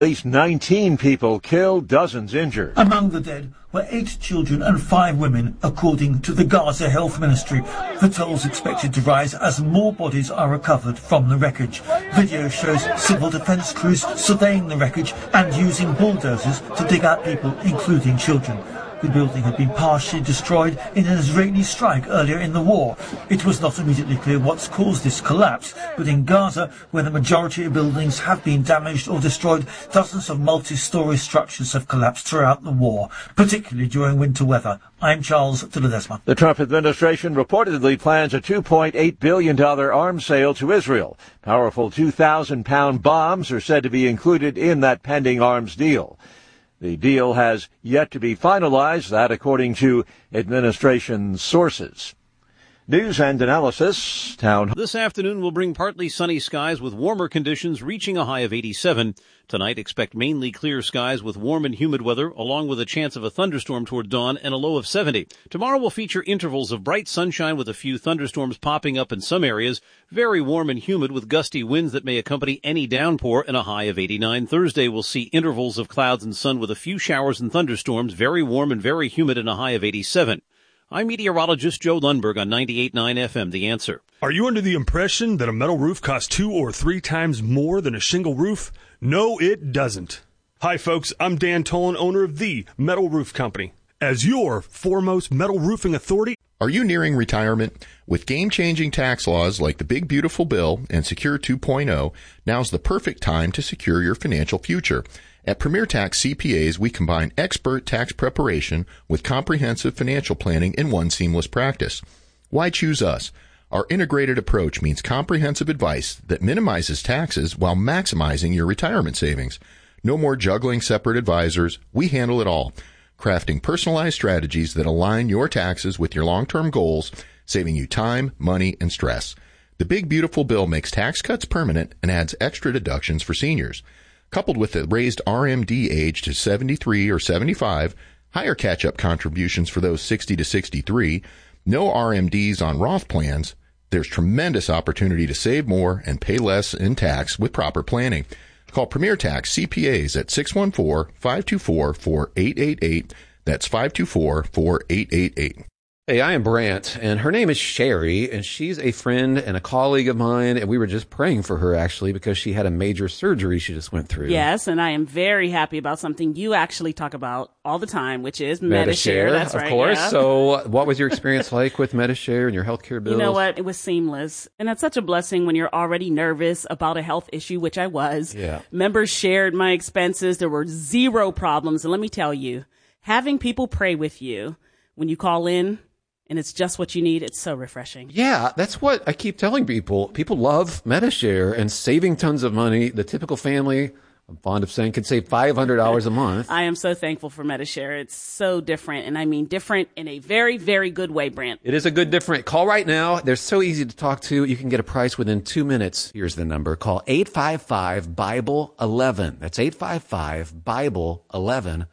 At least 19 people killed, dozens injured. Among the dead were 8 children and 5 women, according to the Gaza Health Ministry. The toll's expected to rise as more bodies are recovered from the wreckage. Video shows civil defence crews surveying the wreckage and using bulldozers to dig out people, including children. The building had been partially destroyed in an Israeli strike earlier in the war. It was not immediately clear what's caused this collapse, but in Gaza, where the majority of buildings have been damaged or destroyed, dozens of multi-storey structures have collapsed throughout the war, particularly during winter weather. I'm Charles de Ledesma. The Trump administration reportedly plans a $2.8 billion arms sale to Israel. Powerful 2,000-pound bombs are said to be included in that pending arms deal. The deal has yet to be finalized, that according to administration sources. News and analysis. This afternoon will bring partly sunny skies with warmer conditions reaching a high of 87. Tonight, expect mainly clear skies with warm and humid weather, along with a chance of a thunderstorm toward dawn and a low of 70. Tomorrow will feature intervals of bright sunshine with a few thunderstorms popping up in some areas. Very warm and humid with gusty winds that may accompany any downpour and a high of 89. Thursday will see intervals of clouds and sun with a few showers and thunderstorms. Very warm and very humid and a high of 87. I'm meteorologist Joe Lundberg on 98.9 FM, The Answer. Are you under the impression that a metal roof costs 2 or 3 times more than a shingle roof? No, it doesn't. Hi, folks. I'm Dan Tolan, owner of The Metal Roof Company. As your foremost metal roofing authority. Are you nearing retirement? With game-changing tax laws like the Big Beautiful Bill and Secure 2.0, now's the perfect time to secure your financial future. At Premier Tax CPAs, we combine expert tax preparation with comprehensive financial planning in one seamless practice. Why choose us? Our integrated approach means comprehensive advice that minimizes taxes while maximizing your retirement savings. No more juggling separate advisors. We handle it all, crafting personalized strategies that align your taxes with your long-term goals, saving you time, money, and stress. The Big Beautiful Bill makes tax cuts permanent and adds extra deductions for seniors. Coupled with the raised RMD age to 73 or 75, higher catch-up contributions for those 60 to 63, no RMDs on Roth plans, there's tremendous opportunity to save more and pay less in tax with proper planning. Call Premier Tax CPAs at 614-524-4888. That's 524-4888. Hey, I am Brant, and her name is Sherry, and she's a friend and a colleague of mine, and we were just praying for her, actually, because she had a major surgery she just went through. Yes, and I am very happy about something you actually talk about all the time, which is Medi-Share. That's right, of course. Yeah. So what was your experience like with Medi-Share and your healthcare bills? You know what? It was seamless, and that's such a blessing when you're already nervous about a health issue, which I was. Yeah. Members shared my expenses. There were zero problems, and let me tell you, having people pray with you when you call in, and it's just what you need. It's so refreshing. Yeah, that's what I keep telling people. People love Medi-Share and saving tons of money. The typical family, I'm fond of saying, can save $500 a month. I am so thankful for Medi-Share. It's so different, and I mean different in a very, very good way, Brant. It is a good different. Call right now. They're so easy to talk to. You can get a price within 2 minutes. Here's the number. Call 855-BIBLE-11. That's 855-BIBLE-11.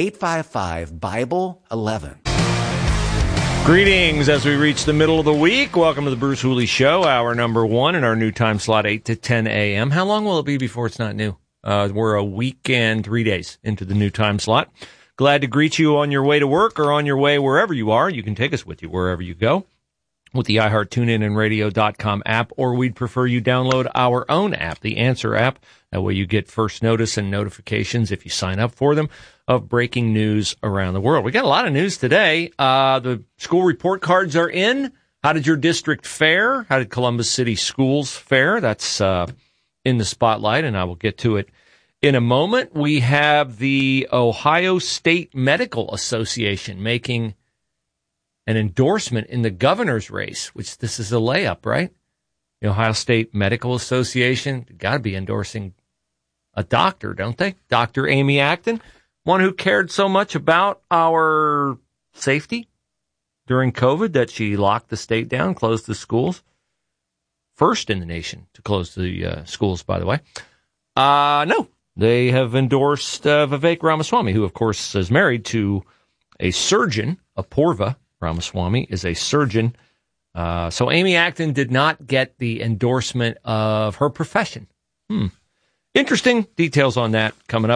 855-BIBLE-11. Greetings as we reach the middle of the week. Welcome to the Bruce Hooley Show, hour number 1 in our new time slot, 8 to 10 a.m. How long will it be before it's not new? We're a week and 3 days into the new time slot. Glad to greet you on your way to work or on your way wherever you are. You can take us with you wherever you go with the iHeart TuneIn and Radio.com app, or we'd prefer you download our own app, the Answer app. That way you get first notice and notifications if you sign up for them of breaking news around the world. We got a lot of news today. The school report cards are in. How did your district fare? How did Columbus City Schools fare? That's in the spotlight, and I will get to it in a moment. We have the Ohio State Medical Association making an endorsement in the governor's race, which this is a layup, right? The Ohio State Medical Association got to be endorsing a doctor, don't they? Dr. Amy Acton, one who cared so much about our safety during COVID that she locked the state down, closed the schools. First in the nation to close the schools, by the way. No, they have endorsed Vivek Ramaswamy, who, of course, is married to a surgeon. Apoorva Ramaswamy is a surgeon. So Amy Acton did not get the endorsement of her profession. Interesting details on that coming up.